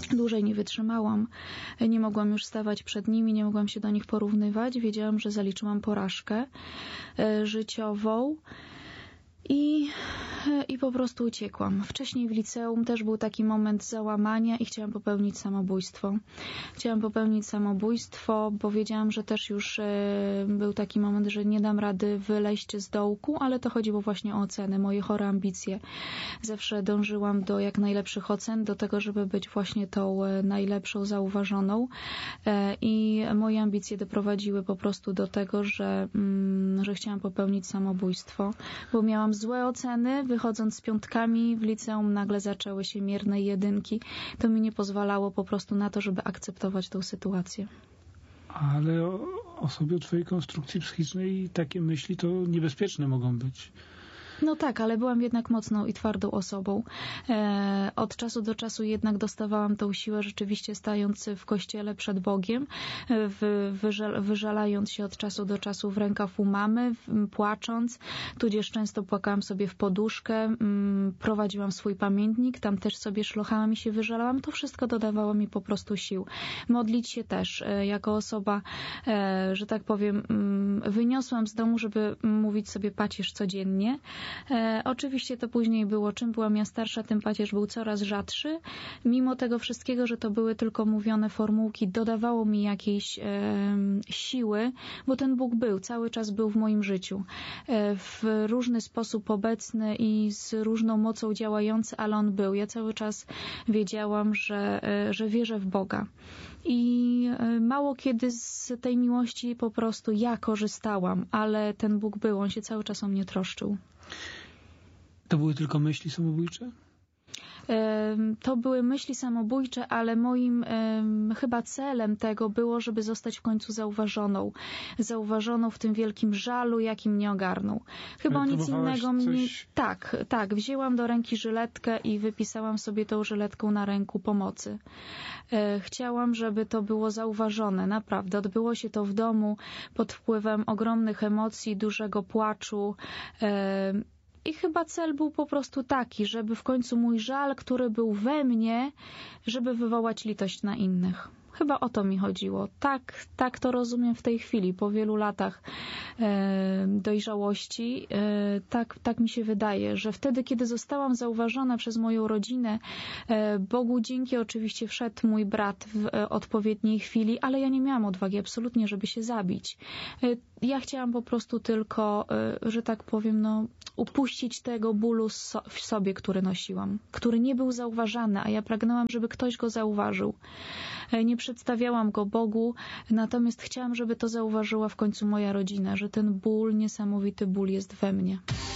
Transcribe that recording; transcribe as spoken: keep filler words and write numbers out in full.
Dłużej nie wytrzymałam, nie mogłam już stawać przed nimi, nie mogłam się do nich porównywać. Wiedziałam, że zaliczyłam porażkę e, życiową i, e, i po prostu uciekłam. Wcześniej w liceum też był taki moment załamania i chciałam popełnić samobójstwo. Chciałam popełnić samobójstwo, bo wiedziałam, że też już e, był taki moment, że nie dam rady wyleźć z dołku, ale to chodziło właśnie o oceny, moje chore ambicje. Zawsze dążyłam do jak najlepszych ocen, do tego, żeby być właśnie tą najlepszą, zauważoną i moje ambicje doprowadziły po prostu do tego, że, że chciałam popełnić samobójstwo, bo miałam złe oceny, wychodząc z piątkami w liceum nagle zaczęły się mierne jedynki. To mi nie pozwalało po prostu na to, żeby akceptować tą sytuację. Ale o, osobie o twojej konstrukcji psychicznej takie myśli to niebezpieczne mogą być. No tak, ale byłam jednak mocną i twardą osobą. E, od czasu do czasu jednak dostawałam tą siłę, rzeczywiście stając w kościele przed Bogiem, w, wyżal, wyżalając się od czasu do czasu w rękaw u mamy, w, płacząc, tudzież często płakałam sobie w poduszkę, m, prowadziłam swój pamiętnik, tam też sobie szlochałam i się wyżalałam. To wszystko dodawało mi po prostu sił. Modlić się też, e, jako osoba, e, że tak powiem, m, wyniosłam z domu, żeby mówić sobie pacierz codziennie. E, oczywiście to później było, czym byłam ja starsza, tym pacierz był coraz rzadszy. Mimo tego wszystkiego, że to były tylko mówione formułki, dodawało mi jakiejś e, siły, bo ten Bóg był, cały czas był w moim życiu. E, w różny sposób obecny i z różną mocą działający, ale On był. Ja cały czas wiedziałam, że, e, że wierzę w Boga. I e, mało kiedy z tej miłości po prostu ja korzystałam, ale ten Bóg był, On się cały czas o mnie troszczył. To były tylko myśli samobójcze? To były myśli samobójcze, ale moim um, chyba celem tego było, żeby zostać w końcu zauważoną. Zauważoną w tym wielkim żalu, jaki mnie ogarnął. Chyba nic innego mnie... Coś... Tak, tak. Wzięłam do ręki żyletkę i wypisałam sobie tą żyletką na ręku pomocy. E, chciałam, żeby to było zauważone. Naprawdę. Odbyło się to w domu pod wpływem ogromnych emocji, dużego płaczu. E, I chyba cel był po prostu taki, żeby w końcu mój żal, który był we mnie, żeby wywołać litość na innych. Chyba o to mi chodziło. Tak, tak to rozumiem w tej chwili, po wielu latach e, dojrzałości. E, tak, tak mi się wydaje, że wtedy, kiedy zostałam zauważona przez moją rodzinę, e, Bogu dzięki oczywiście wszedł mój brat w e, odpowiedniej chwili, ale ja nie miałam odwagi absolutnie, żeby się zabić. E, ja chciałam po prostu tylko, e, że tak powiem, no, upuścić tego bólu so, w sobie, który nosiłam, który nie był zauważany, a ja pragnęłam, żeby ktoś go zauważył. E, nie przedstawiałam go Bogu, natomiast chciałam, żeby to zauważyła w końcu moja rodzina, że ten ból, niesamowity ból jest we mnie.